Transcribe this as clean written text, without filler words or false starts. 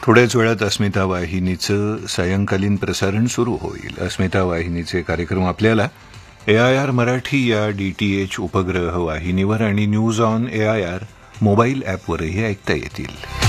थोड्याच वेळात अस्मिता वाहिनीचं सायंकालीन प्रसारण सुरू होईल. अस्मिता वाहिनीचे कार्यक्रम आपल्याला AIR मराठी या DTH उपग्रह वाहिनीवर आणि न्यूज ऑन AIR मोबाईल ॲपवरही ऐकता येतील.